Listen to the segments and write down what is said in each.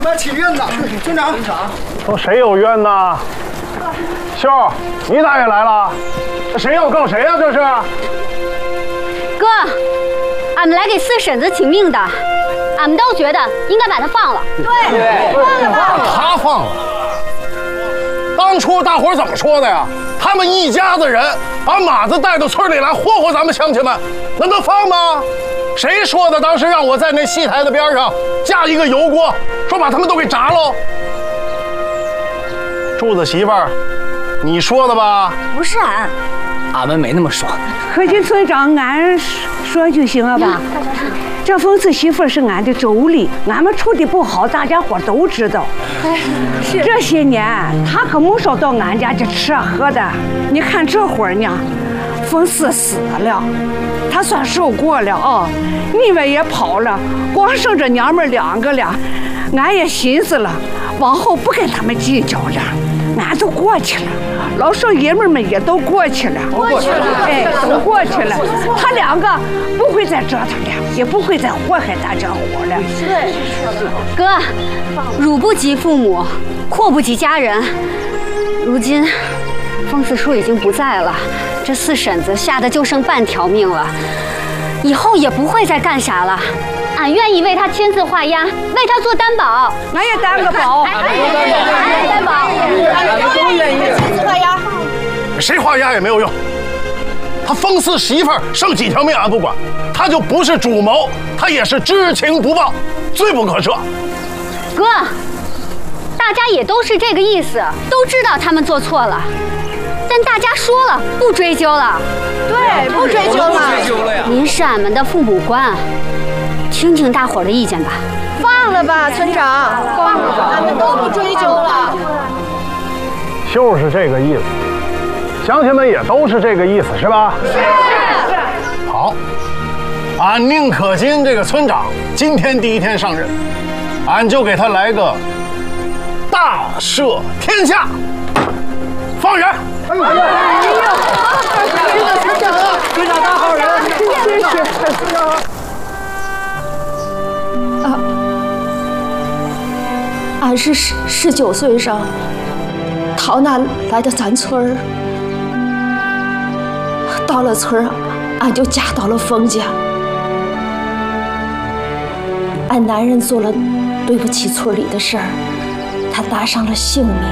我们要请愿呢，村长。 都谁有冤呢？秀，你咋也来了？这谁要告谁呀？这是。 哥，俺们来给四婶子请命的，俺们都觉得应该把她放了。 对， 他放了。当初大伙儿怎么说的呀？他们一家子人把马子带到村里来霍霍咱们乡亲们，那能放吗？谁说的？当时让我在那戏台的边上架一个油锅，说把他们都给炸喽。柱子媳妇儿，你说的吧？ 不是俺们没那么说。 和金村长俺说就行了吧？这冯四媳妇是俺的妯娌，俺们处的不好，大家伙都知道。是这些年他可没少到俺家去吃喝的。你看这会儿呢，冯四死了，他算受过了啊。妮娃也跑了，光剩着娘们2个了。俺也寻思了，往后不跟他们计较了，俺都过去了。老少爷们们也都过去了，哎，都过去了。他2个不会再折腾了，也不会再祸害大家伙了。 对，哥，辱不及父母，祸不及家人。如今，冯四叔已经不在了，这四婶子吓得就剩半条命了，以后也不会再干啥了。俺愿意为他签字画押，为他做担保。 俺也担个保， 俺也担保。 俺都愿意签字画押。 谁画押也没有用。他冯四媳妇儿剩几条命俺不管，他就不是主谋，他也是知情不报，罪不可赦。 哥，大家也都是这个意思，都知道他们做错了，但大家说了不追究了。 对，不追究了。不追究了呀。 您是俺们的父母官，听听大伙儿的意见吧。 放了吧，村长，放了吧，俺们都不追究了。 就是这个意思，乡亲们也都是这个意思，是吧？ 是。 好，俺宁可金这个村长今天第一天上任，俺就给他来个大赦天下，放人。 哎呦，村长啊，村长大好人，谢谢。 俺是19岁上逃难来的咱村儿，到了村儿，俺就嫁到了冯家。俺男人做了对不起村里的事儿，他搭上了性命。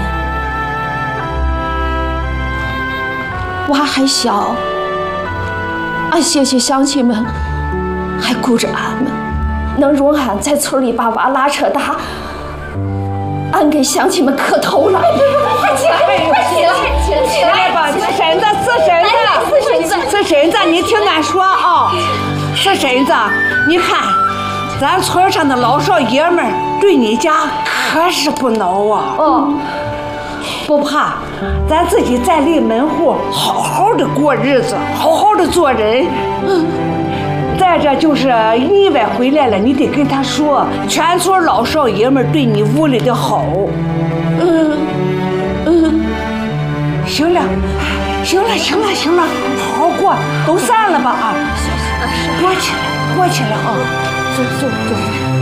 娃还小，俺谢谢乡亲们还顾着俺们，能容俺在村里把娃拉扯大，俺给乡亲们磕头了。快起来吧，四婶子，四婶子，你听俺说啊，四婶子，你看，咱村上的老少爷们对你家可是不孬啊。哦，不怕，咱自己再立门户，好好的过日子，好好的做人。再者就是妮娃回来了，你得跟他说，全村老少爷们对你屋里的好。行了，好好过，都散了吧啊！过去了啊，走。